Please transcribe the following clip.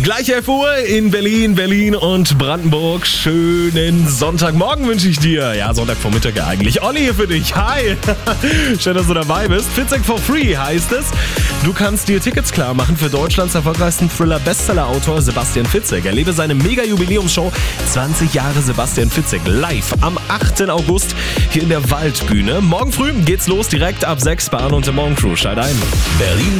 Gleich 11 Uhr in Berlin und Brandenburg. Schönen Sonntagmorgen wünsche ich dir. Ja, Sonntagvormittag ja eigentlich. Olli hier für dich. Hi. Schön, dass du dabei bist. Fitzek for free heißt es. Du kannst dir Tickets klar machen für Deutschlands erfolgreichsten Thriller-Bestseller-Autor Sebastian Fitzek. Erlebe seine Mega-Jubiläumsshow 20 Jahre Sebastian Fitzek live am 8. August hier in der Waldbühne. Morgen früh geht's los direkt ab 6 bei Arno und der Morgencrew. Schalt ein. Berlin